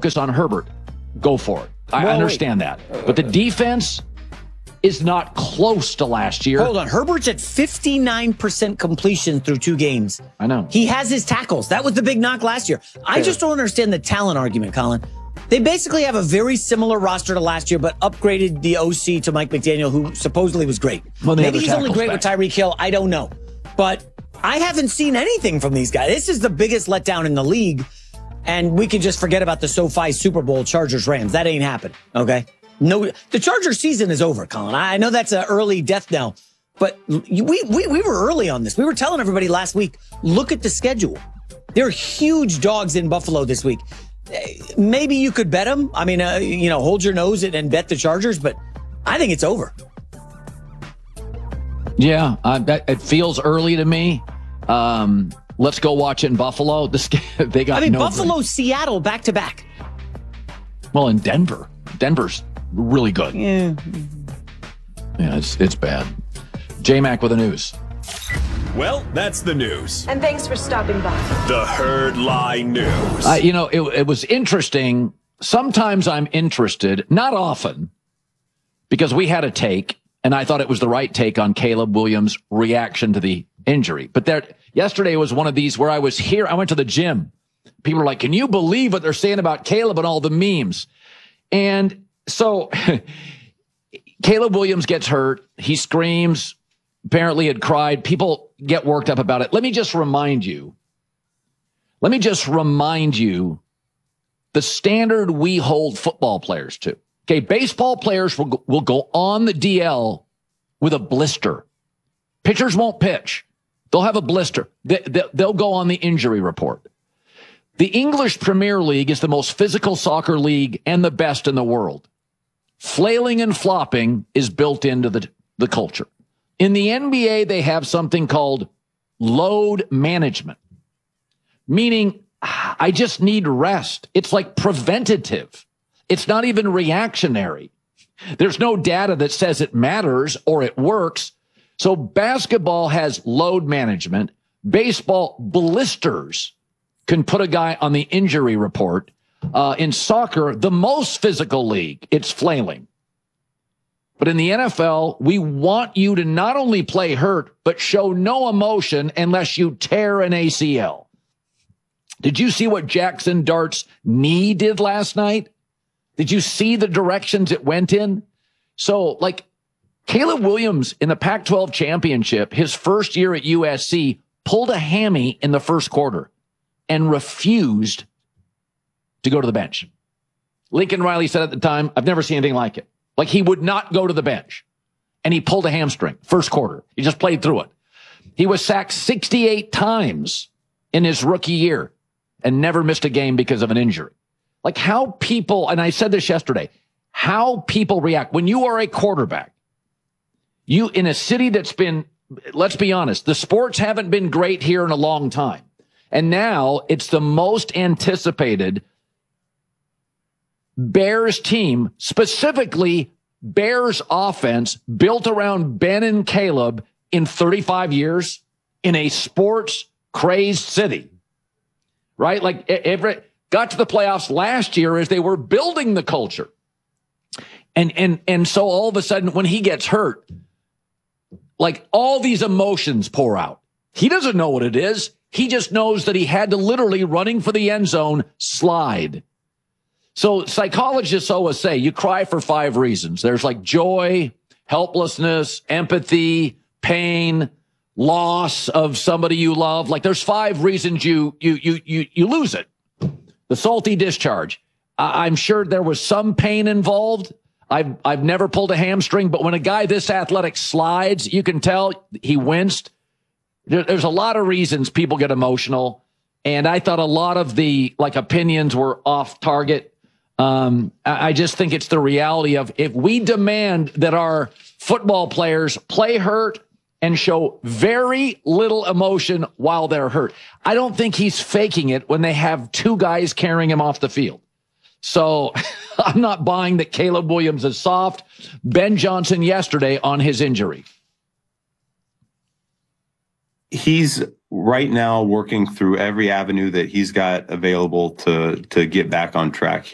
focus on Herbert, go for it. I understand that. But the defense is not close to last year. Hold on. Herbert's at 59% completion through 2 games. I know. He has his tackles. That was the big knock last year. I just don't understand the talent argument, Colin. They basically have a very similar roster to last year, but upgraded the OC to Mike McDaniel, who supposedly was great. Well, maybe he's only great with Tyreek Hill. I don't know. But I haven't seen anything from these guys. This is the biggest letdown in the league. And we can just forget about the SoFi Super Bowl Chargers-Rams. That ain't happened, okay? No, the Chargers season is over, Colin. I know that's an early death knell, but we were early on this. We were telling everybody last week, look at the schedule. There are huge dogs in Buffalo this week. Maybe you could bet them. I mean, hold your nose and bet the Chargers, but I think it's over. Yeah, it feels early to me. Let's go watch it in Buffalo. They got. Buffalo, Seattle, back to back. Well, in Denver. Denver's really good. Yeah, it's bad. J-Mac with the news. Well, that's the news. And thanks for stopping by. The Herd Lie News. It was interesting. Sometimes I'm interested, not often, because we had a take, and I thought it was the right take on Caleb Williams' reaction to the injury. But yesterday was one of these where I was here. I went to the gym. People are like, can you believe what they're saying about Caleb and all the memes? And so Caleb Williams gets hurt. He screams, apparently had cried. People get worked up about it. Let me just remind you the standard we hold football players to. Okay, baseball players will go on the DL with a blister. Pitchers won't pitch. They'll have a blister. They'll go on the injury report. The English Premier League is the most physical soccer league and the best in the world. Flailing and flopping is built into the culture. In the NBA, they have something called load management, meaning I just need rest. It's like preventative. It's not even reactionary. There's no data that says it matters or it works. So basketball has load management. Baseball blisters can put a guy on the injury report. In soccer, the most physical league, it's flailing. But in the NFL, we want you to not only play hurt, but show no emotion unless you tear an ACL. Did you see what Jackson Dart's knee did last night? Did you see the directions it went in? So, Caleb Williams in the Pac-12 championship, his first year at USC, pulled a hammy in the first quarter and refused to go to the bench. Lincoln Riley said at the time, I've never seen anything like it. He would not go to the bench. And he pulled a hamstring first quarter. He just played through it. He was sacked 68 times in his rookie year and never missed a game because of an injury. How people, and I said this yesterday, how people react. When you are a quarterback, you in a city that's been, let's be honest, the sports haven't been great here in a long time. And now it's the most anticipated Bears team, specifically Bears offense, built around Ben and Caleb in 35 years in a sports crazed city, right? Got to the playoffs last year as they were building the culture. And so all of a sudden when he gets hurt, all these emotions pour out. He doesn't know what it is. He just knows that he had to literally running for the end zone slide. So psychologists always say you cry for 5 reasons. There's joy, helplessness, empathy, pain, loss of somebody you love. There's 5 reasons you lose it. The salty discharge. I'm sure there was some pain involved. I've never pulled a hamstring, but when a guy this athletic slides, you can tell he winced. There's a lot of reasons people get emotional. And I thought a lot of the opinions were off target. I just think it's the reality of if we demand that our football players play hurt and show very little emotion while they're hurt. I don't think he's faking it when they have 2 guys carrying him off the field. So I'm not buying that Caleb Williams is soft. Ben Johnson yesterday on his injury. He's right now working through every avenue that he's got available to get back on track.